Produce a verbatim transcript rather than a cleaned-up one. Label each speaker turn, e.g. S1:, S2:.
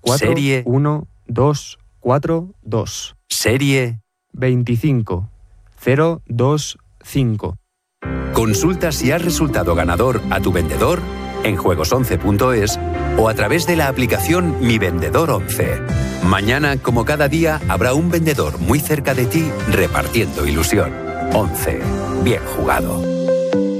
S1: cuatro,
S2: Serie
S1: uno, dos, cuatro, dos.
S2: Serie
S1: veinticinco, cero, dos, cinco.
S2: Consulta si has resultado ganador a tu vendedor en juegos once punto es o a través de la aplicación Mi Vendedor once. Mañana, como cada día, habrá un vendedor muy cerca de ti repartiendo ilusión. once. Bien jugado.